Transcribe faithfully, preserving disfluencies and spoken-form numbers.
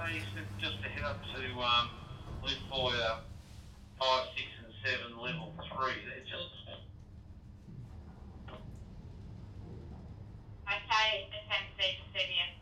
say just to head up to um, Luke Boyer five, six, and seven, level three. It's just Okay, attempt C for C B S